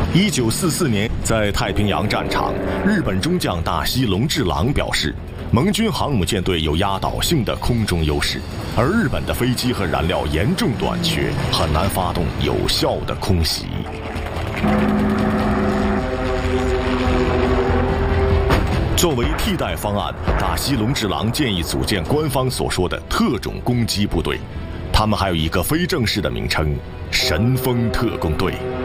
1944年，在太平洋战场，日本中将大西隆治郎表示，盟军航母舰队有压倒性的空中优势，而日本的飞机和燃料严重短缺，很难发动有效的空袭。作为替代方案，大西隆治郎建议组建官方所说的特种攻击部队，他们还有一个非正式的名称——神风特工队。